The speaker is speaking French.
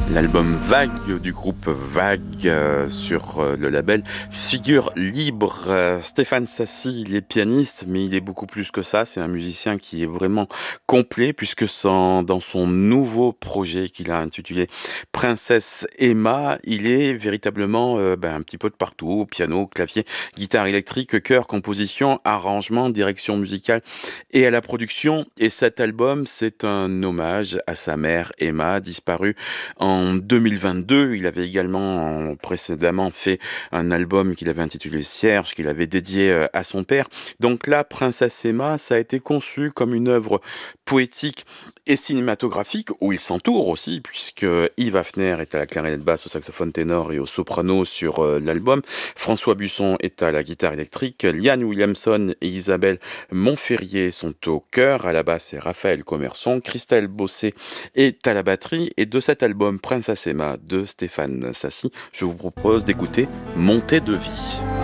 L'album Vague du groupe Vague sur le label Figure Libre. Stéphane Sassy, il est pianiste, mais il est beaucoup plus que ça. C'est un musicien qui est vraiment complet puisque dans son nouveau projet qu'il a intitulé Princesse Emma, il est véritablement un petit peu de partout. Piano, clavier, guitare électrique, chœur, composition, arrangement, direction musicale et à la production. Et cet album, c'est un hommage à sa mère Emma, disparue en 2022. Il avait également précédemment fait un album qu'il avait intitulé Cierge, qu'il avait dédié à son père. Donc là, Princesse Emma, ça a été conçu comme une œuvre poétique et cinématographique, où il s'entoure aussi, puisque Yves Hafner est à la clarinette basse, au saxophone ténor et au soprano sur l'album. François Busson est à la guitare électrique. Liane Williamson et Isabelle Montferrier sont au chœur. À la basse, c'est Raphaël Commerson. Christelle Bossé est à la batterie. Et de cet album Princesse Emma de Stéphane Sassy, je vous propose d'écouter Montée de vie.